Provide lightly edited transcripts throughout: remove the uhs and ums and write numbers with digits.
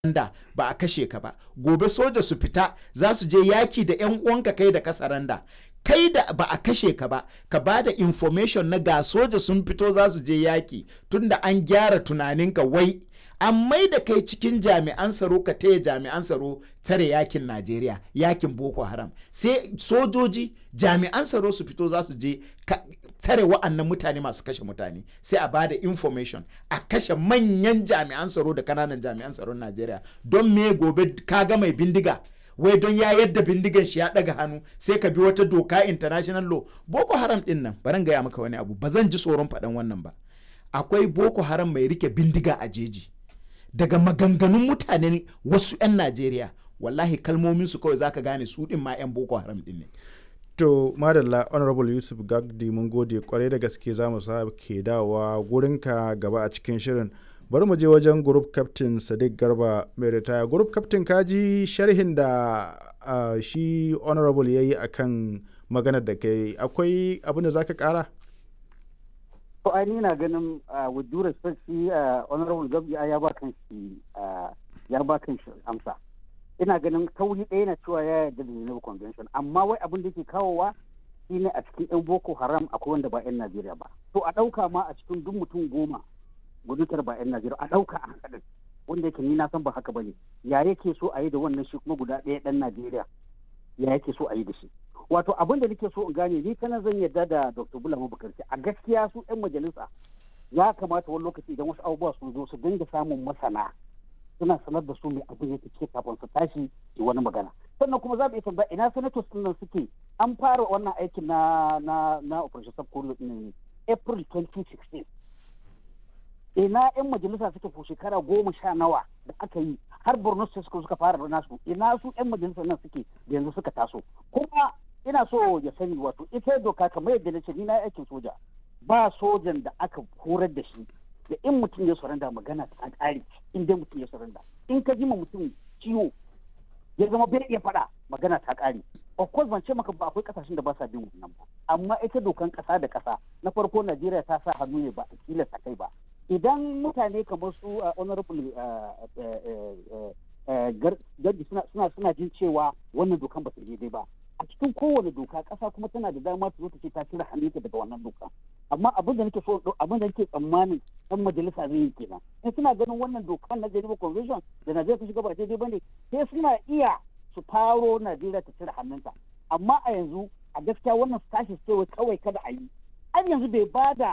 da ba a kashe ka ba, gobe soja su fita za su je yaki da 'yan uwanka kai da ka saranda, kai da ba a kashe ka ba ka ba da information na ga soja sun fito za su je yaki, tunda an gyara tunaninka wai an mai da kai cikin jami'an tsaro ka taya jami'an tsaro tare yakin Najeriya, yakin Boko Haram, sai sojoji jami'an tsaro su fito za su je tare wa'annan mutane masu kashe mutane, sai a bada information a kashe manyan jami'an tsaro da kananan jami'an tsaron Najeriya. Don me gobe kaga mai bindiga wai don ya yadda bindigan shi ya daga hannu sai ka bi wata doka international law? Boko Haram din nan baran gaya maka wani abu, ba zan ji tsoron faɗan wannan ba. Akwai Boko Haram mai rike bindiga a jeji, daga maganganun mutanen wasu 'yan Najeriya wallahi kalmomin su kawai zaka gane su din ma 'yan Boko Haram din ne. To madalla Honorable Yusuf Gagdi, mun gode kwarai da gaske, za mu ke dawowa gurinka gaba a cikin shirin. Bari mu je wajen Group Captain Sadiq Garba mai ritaya. Group Captain, kaji sharhin da shi Honorable ya yi akan maganar da kai, akwai abin da za ka kara? To ai ni na ganin with due respect shi Honorable Gagdi ya ba kan shi amsa. Ina ganin kauri ɗaya na cewa ya yarda da Geneva Convention, amma wai abin da ke kawowa shi ne a cikin 'yan Boko Haram akwai wanda ba 'yan Najeriya ba. To a ɗauka ma a cikin duk mutum 10 gudutar ba 'yan Najeriya, a ɗauka a haɗin wanda yake ni na san ba haka ba ne. Ya yake so a yi da wannan shi kuma guda ɗaya ɗan Najeriya, ya yake so a yi da shi. Wato abin da nake so in gane, ni kana zan yarda da Dr. Bulama Bukarti, a gaskiya su 'yan majalisa ya kamata wani lokaci idan wasu abubuwa sun zo su dinga samun masana suna sanar da su mai abin yake ke kafin su tashi yi wani magana. Sannan kuma za mu iya tambaya ina senators din nan suke. An fara wannan aikin na operation subcolo din April 2016. Ina 'yan majalisa suke ko shekara 10 nawa da aka yi har Borno State suka fara da nasu. Ina su 'yan majalisa nan suke da yanzu suka taso. Kuma ina so ya sani, wato ita doka kamar yadda na ce ni na aikin soja, ba sojan da aka horar da shi da in mutum ya surrenda magana ta ƙare. In dai mutum ya surrenda, in ka ji ma mutum ciwo ya zama bai iya faɗa, magana ta ƙare. Of course ban ce maka ba akwai ƙasashen da ba sa bin wannan ba, amma ita dokan ƙasa da ƙasa na farko Najeriya ta sa hannu ne ba a tilasta kai ba. Idan mutane kamar su honorable Gardi suna jin cewa wannan dokan ba ta daidai ba, a cikin kowane doka ƙasa kuma tana da dama ta zo ta ce ta cire hannunta daga wannan doka. Amma abin da nake tsammanin ɗan majalisa zai yi kenan, in suna ganin wannan dokan na Geneva Convention da Najeriya ta shiga ba daidai ba ne, sai suna iya su faro Najeriya ta cire hannunta. Amma a yanzu a gaskiya wannan tashi cewa kawai kada a yi, an yanzu bai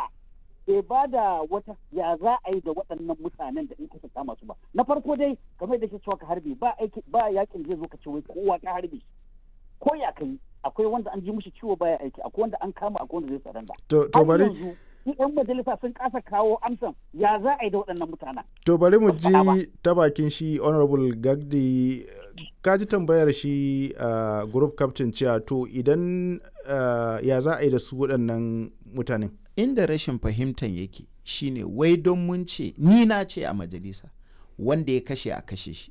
bada wata ya za a yi da waɗannan mutanen da in kasa kama su ba. Na farko dai kamar da ke cewa ka harbe ba yakin zai zo ka ce wai kowa ka harbe ko ya kai, akwai wanda an ji mushi ciwo baya aiki, akwai wanda an kama, akwai wanda zai saranda. To bari yanzu yan majalisa sun kasa kawo amsan ya za a yi da waɗannan mutanen. To bari mu ji ta bakin shi Honorable Gagdi, ka ji tambayar shi Group Captain cewa to idan ya za a yi da su waɗannan mutanen. Inda rashin fahimtan yake shine wai don mun ce, ni na ce a majalisa wanda ya kashe a kashe shi,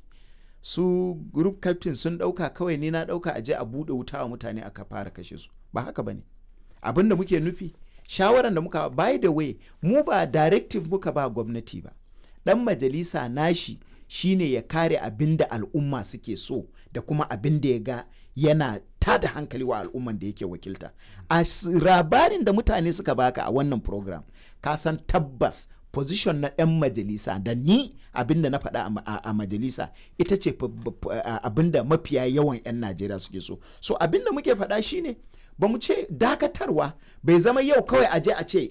su Group Captain sun ɗauka kawai ni na ɗauka a je a buɗe wuta wa mutane aka fara kashe su. Ba haka ba ne. Abin da muke nufi, shawaran da muka, by the way, mu ba directive muka ba gwamnati ba. Ɗan majalisa nashi shine ya kare abin da al'umma suke so da kuma abin da ya ga yana tada hankali wa al'umman da yake wakilta. A labarin da mutane suka baka a wannan program, ka san tabbas position na 'yan majalisa da ni abinda na faɗa a majalisa ita ce abinda mafiya yawan 'yan Najeriya suke so. So abinda muke faɗa shine ba mu ce dakatarwa bai zama yau kawai aje a ce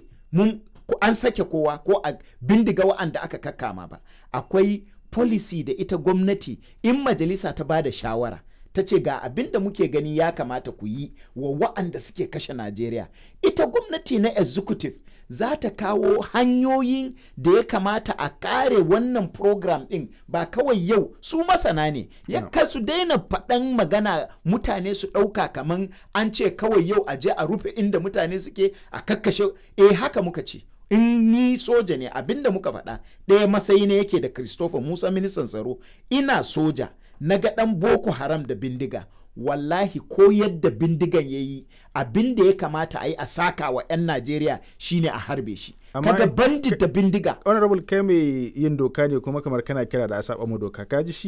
an sake kowa ko a bindiga wa'anda aka kakkama ba. Akwai policy da ita gwamnati in majalisa ta bada shawara ta ce ga abin da muke gani ya kamata ku yi wa wa'anda suke kashe Najeriya, ita gwamnati na executive za ta kawo hanyoyin da ya kamata a kare wannan program ɗin. Ba kawai yau su masana ne ya kasu daina faɗan magana mutane su ɗauka kaman an ce kawai yau a je a rufe inda mutane suke a kakkashe. Haka muka ce, in ni soja ne abinda muka faɗa ɗaya matsayi ne yake da Christopher Musa ministan tsaro, ina soja na ga ɗan Boko Haram da bindiga, wallahi ko yadda bindigan ya yi abin da ya kamata a yi a saka wa 'yan Najeriya shine a harbe shi. kaga bandit da bindiga. Honorable kai mai yin doka ne kuma kamar kana kira da a saba mu doka, kaji shi